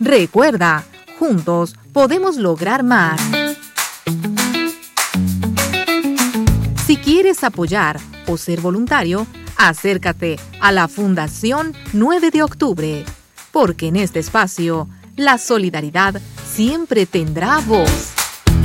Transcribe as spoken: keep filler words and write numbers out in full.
Recuerda, juntos podemos lograr más. Si quieres apoyar o ser voluntario, acércate a la Fundación nueve de octubre, porque en este espacio la solidaridad siempre tendrá voz.